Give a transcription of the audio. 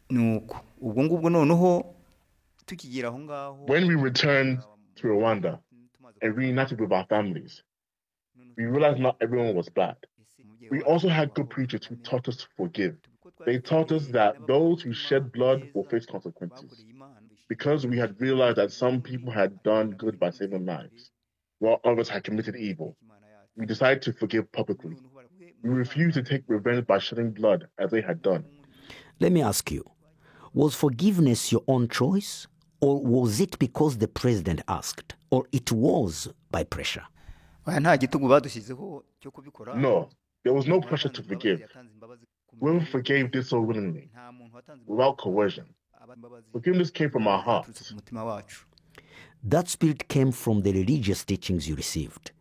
nuko ubwo ngubwo noneho tukigera aho ngaho When we returned to Rwanda and reunited with our families, we realized not everyone was bad. We also had good preachers who taught us to forgive. They taught us that those who shed blood will face consequences. Because we had realized that some people had done good by saving lives, while others had committed evil, we decided to forgive publicly. We refused to take revenge by shedding blood as they had done. Let me ask you, was forgiveness your own choice, or was it because the president asked, or it was by pressure? nta gitugu badushyizeho cyo kubikora. No, there was no pressure to forgive. Whoever forgave did so willingly, without coercion. Forgiveness came from our hearts. That spirit came from the religious teachings you received.